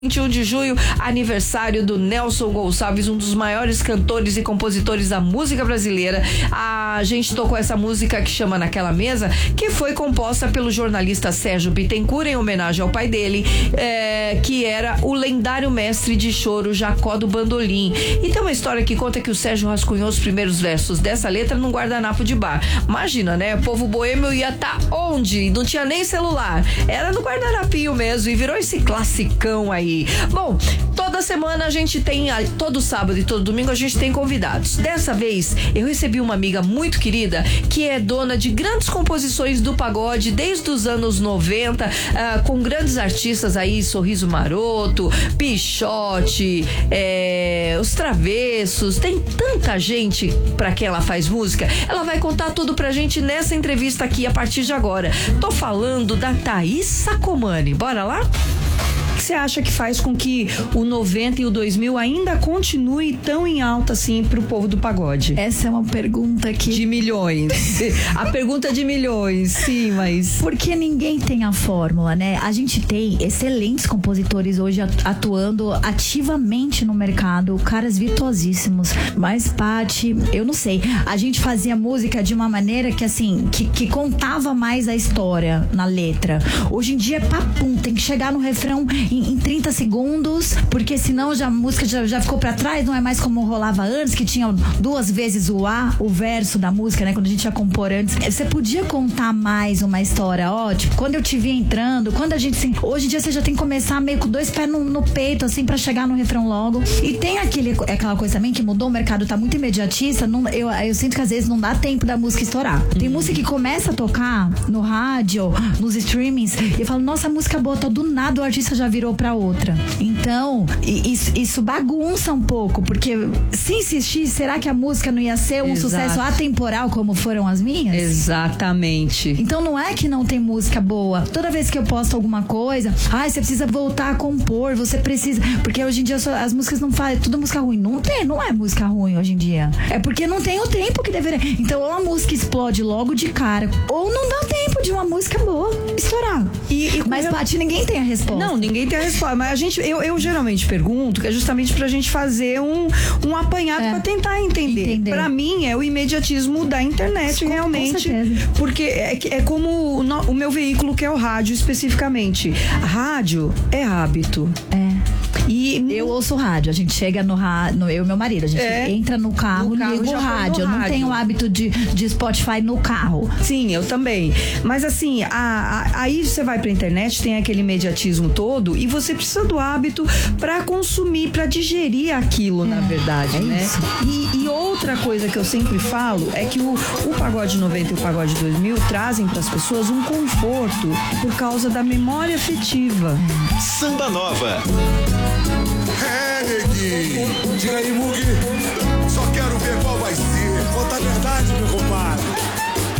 21 de junho, aniversário do Nelson Gonçalves, um dos maiores cantores e compositores da música brasileira. A gente tocou essa música que chama Naquela Mesa, que foi composta pelo jornalista Sérgio Bittencourt em homenagem ao pai dele, que era o lendário mestre de choro Jacó do Bandolim. E tem uma história que conta que o Sérgio rascunhou os primeiros versos dessa letra num guardanapo de bar. Imagina, né? O povo boêmio ia estar onde? Não tinha nem celular. Era no guardanapinho mesmo e virou esse classicão aí. Bom, toda semana a gente tem, todo sábado e todo domingo a gente tem convidados. Dessa vez eu recebi uma amiga muito querida que é dona de grandes composições do pagode desde os anos 90, com grandes artistas aí, Sorriso Maroto, Pichote, Os Travessos. Tem tanta gente pra quem ela faz música. Ela vai contar tudo pra gente nessa entrevista aqui a partir de agora. Tô falando da Thaís Sacomani. Bora lá? O que você acha que faz com que o 90 e o 2000 ainda continue tão em alta assim pro povo do pagode? Essa é uma pergunta que... De milhões. A pergunta de milhões, sim, mas... Porque ninguém tem a fórmula, né? A gente tem excelentes compositores hoje atuando ativamente no mercado, caras virtuosíssimos. Mas, Paty, eu não sei. A gente fazia música de uma maneira que, assim, que contava mais a história na letra. Hoje em dia é papum, tem que chegar no refrão em 30 segundos, porque senão a música já ficou pra trás, não é mais como rolava antes, que tinha 2 vezes o verso da música, né? Quando a gente ia compor antes. Você podia contar mais uma história, tipo, quando eu te vi entrando, quando a gente, assim, hoje em dia você já tem que começar meio com 2 pés no peito, assim, pra chegar no refrão logo. E tem aquela coisa também que mudou, o mercado tá muito imediatista, eu sinto que às vezes não dá tempo da música estourar. Tem música que começa a tocar no rádio, nos streamings, e eu falo, nossa, música boa, do nada o artista já virou pra outra. Então, isso bagunça um pouco, porque se insistir, será que a música não ia ser um sucesso atemporal como foram as minhas? Exatamente. Então não é que não tem música boa. Toda vez que eu posto alguma coisa, você precisa voltar a compor, você precisa, porque hoje em dia as músicas não fazem, tudo música ruim. Não é música ruim hoje em dia. É porque não tem o tempo que deveria. Então ou a música explode logo de cara, ou não dá tempo de uma música boa estourar. Mas, Paty, ninguém tem a resposta. Não, ninguém tem a resposta. Mas eu geralmente pergunto, que é justamente pra gente fazer um apanhado pra tentar entender. Pra mim, é o imediatismo da internet, realmente. Com certeza. Porque é como o meu veículo, que é o rádio, especificamente. Rádio é hábito. E eu ouço rádio, a gente chega no rádio, eu e meu marido, a gente entra no carro, liga o rádio. Eu não tenho o hábito de Spotify no carro. Sim, eu também. Mas assim, aí você vai pra internet, tem aquele imediatismo todo, e você precisa do hábito pra consumir, pra digerir aquilo, na verdade, né? Isso. E outra coisa que eu sempre falo é que o pagode 90 e o pagode 2000 trazem pras pessoas um conforto por causa da memória afetiva. Samba Nova. Diga aí, Mugi.